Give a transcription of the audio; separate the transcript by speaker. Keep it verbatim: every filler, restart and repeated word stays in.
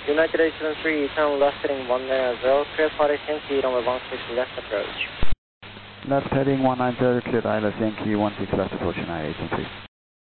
Speaker 1: United eight seven three, turn left heading one nine zero, clear Paris Yankee, runway one six left approach.
Speaker 2: Left heading one nine zero, cleared I L S Yankee one six left approach, nine eight seven three.